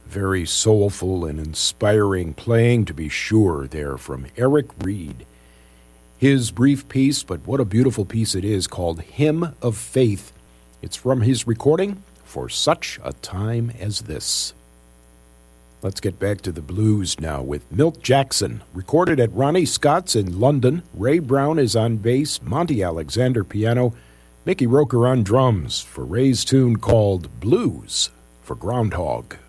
Very soulful and inspiring playing, to be sure, there from Eric Reed. His brief piece, but what a beautiful piece it is, called Hymn of Faith. It's from his recording, For Such a Time as This. Let's get back to the blues now with Milt Jackson, recorded at Ronnie Scott's in London. Ray Brown is on bass, Monty Alexander piano, Mickey Roker on drums for Ray's tune called Blues for Groundhog.